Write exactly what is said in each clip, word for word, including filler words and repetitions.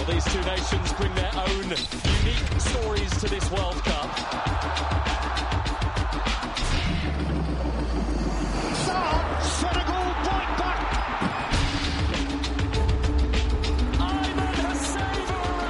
Well, these two nations bring their own unique stories to this World Cup. Senegal right back. Ayman Hussein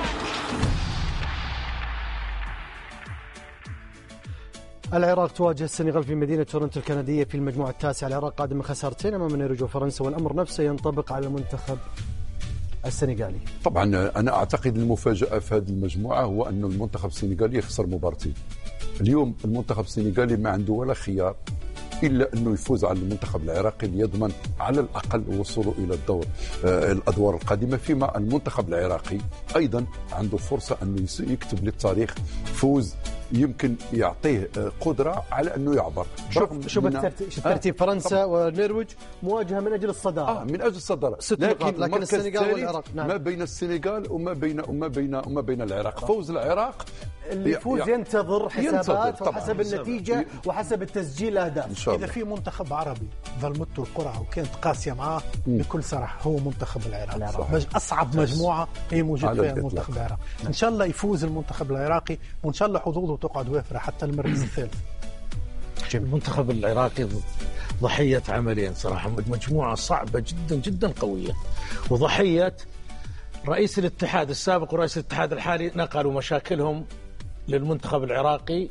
العراق تواجه السنغال في مدينة تورنتو الكندية في المجموعة التاسعة. العراق قادم من خسارتين أمام النرويج وفرنسا، والأمر نفسه ينطبق على المنتخب السنغالي. طبعا أنا أعتقد المفاجأة في هذه المجموعة هو أن المنتخب السنغالي يخسر مباراتين. اليوم المنتخب السنغالي ما عنده ولا خيار إلا أنه يفوز على المنتخب العراقي ليضمن على الأقل وصوله إلى الدور آه الأدوار القادمة، فيما المنتخب العراقي أيضا عنده فرصة أنه يكتب للتاريخ فوز يمكن يعطيه قدرة على أنه يعبر. شوف شوف الترتيب، فرنسا والنرويج مواجهة من أجل الصدارة. آه من أجل الصدارة، لكن, لكن السنغال والعراق نعم. ما بين السنغال وما بين وما بين وما بين العراق. فوز العراق اللي يفوز ينتظر حسابات وحسب النتيجة وحسب التسجيل الأهداف. إذا في منتخب عربي ظلمته القرعة وكانت قاسية معاه بكل صراحة هو منتخب العراق. العراق. أصعب مجموعة هي موجود فيها المنتخب العراقي. إن شاء الله يفوز المنتخب العراقي وإن شاء الله حظوظه تقعد وافرة حتى المركز الثالث. المنتخب العراقي ضحية عملين صراحة، مجموعة صعبة جدا جدا قوية، وضحية رئيس الاتحاد السابق ورئيس الاتحاد الحالي نقلوا مشاكلهم للمنتخب العراقي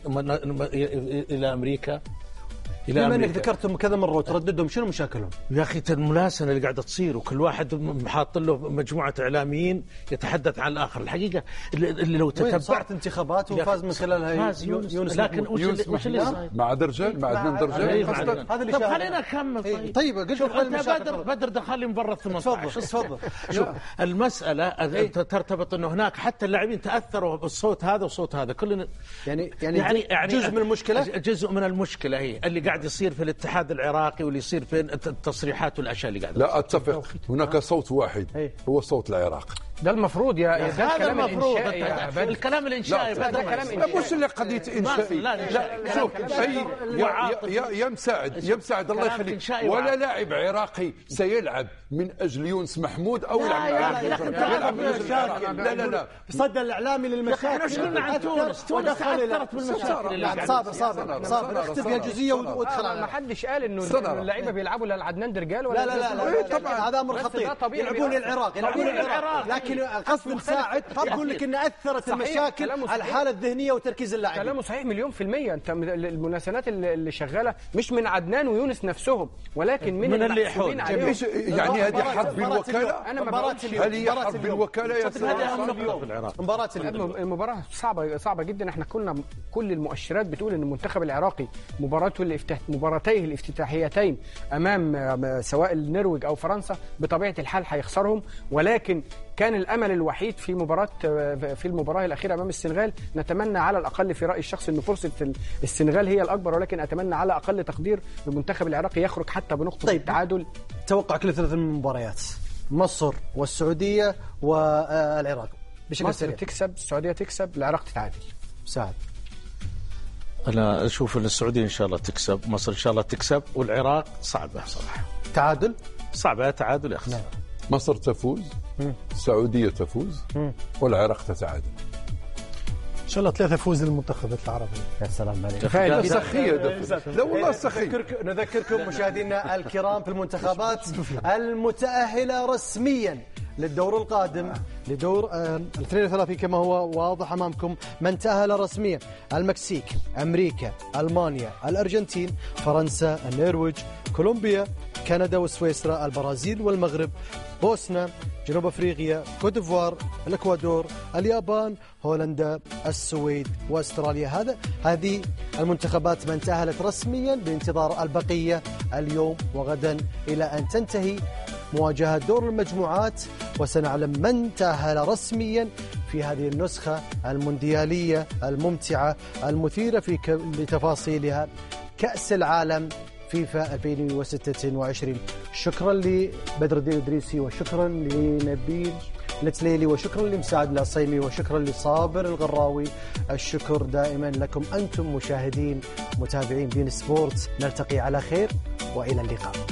إلى أمريكا. بما انك ذكرتهم كذا مره وترددهم، شنو مشاكلهم؟ يا اخي الملاسنه اللي قاعده تصير، وكل واحد حاط له مجموعه اعلاميين يتحدث عن الاخر. الحقيقه اللي لو تتبعت انتخابات وفاز من خلالها يونس, يونس لكن وش, وش اللي صاير؟ مع درجال مع عدنان درجال. هذا اللي طب خلينا نكمل. طيب طيب قلت بدر بدر دخل من برا ثمانية عشر. تفضل. شوف المساله ترتبط انه هناك حتى اللاعبين تاثروا بالصوت هذا وصوت هذا، كلنا يعني يعني, يعني جزء من المشكله جزء من المشكله هي اللي قاعد يصير في الاتحاد العراقي واللي يصير في التصريحات والاشياء اللي قاعده. لا اتفق، هناك صوت واحد هو صوت العراق. ده المفروض يا يا ده الكلام الانشائي. الكلام الانشائي ده كلام انشائي مش اللي قضيه انشائي. لا شوف اي يا يا مساعد يا مساعد الله يخليك، ولا لاعب عراقي سيلعب من اجل يونس محمود او يلعب من اجل لا لا لا صدى الاعلامي للمشاكل. احنا ايش قلنا عن تونس؟ تونس تاثرت بالمشاكل. صابر صابر صابر اختفي فيها جزئيه وادخل. ما حدش قال انه اللعيبه بيلعبوا لعدنان درجال ولا لا لا لا طبعا هذا امر خطير. يلعبون العراق يلعبون العراق لكن قصد مساعد يقول لك ان اثرت المشاكل على الحاله الذهنيه وتركيز اللاعبين. كلامه صحيح مليون في المية. انت المناسبات اللي شغاله مش من عدنان ويونس نفسهم ولكن من, من اللي يحول. يعني هذه حرب بالوكاله. انا ما بقولش هل هي حرب بالوكاله يا سيدي؟ مباراه المباراه صعبه صعبه جدا. احنا كنا كل المؤشرات بتقول ان المنتخب العراقي مباراته الافتتاح مباراتيه الافتتاحيتين امام سواء النرويج او فرنسا بطبيعه الحال هيخسرهم، ولكن كان الامل الوحيد في مباراه في المباراه الاخيره امام السنغال. نتمنى على الاقل في رايي الشخصي ان فرصه السنغال هي الاكبر، ولكن اتمنى على اقل تقدير المنتخب العراقي يخرج حتى بنقطه طيب. التعادل. توقع كل ثلاث المباريات مصر والسعوديه والعراق بشكل مصر سريع. تكسب، السعوديه تكسب، العراق تتعادل. سعد انا اشوف ان السعوديه ان شاء الله تكسب، مصر ان شاء الله تكسب، والعراق صعبه صراحه. تعادل صعبه، تعادل يا اخي. مصر تفوز، السعوديه تفوز، والعراق تتعادل. ان شاء الله ثلاثة فوز للمنتخب العربي. يا سلام عليك. سخيه لا والله سخيه. نذكركم مشاهدينا الكرام في المنتخبات المتأهلة رسميا للدور القادم لدور الاثنين وثلاثين كما هو واضح أمامكم. من تأهل رسميا: المكسيك، أمريكا، ألمانيا، الأرجنتين، فرنسا، النرويج، كولومبيا، كندا وسويسرا، البرازيل والمغرب، بوسنا، جنوب أفريقيا، كوت ديفوار، الإكوادور، اليابان، هولندا، السويد واستراليا. هذا هذه المنتخبات من تأهلت رسميا بانتظار البقية اليوم وغدا إلى أن تنتهي مواجهة دور المجموعات، وسنعلم من تأهل رسميا في هذه النسخة المونديالية الممتعة المثيرة في لتفاصيلها كأس العالم فيفا ألفين وستة وعشرين. شكرا لبدر الدين الإدريسي، وشكرا لنبيل التليلي، وشكرا لمساعد العصيمي، وشكرا لصابر الغراوي. الشكر دائما لكم أنتم مشاهدين متابعين بين سبورت. نلتقي على خير وإلى اللقاء.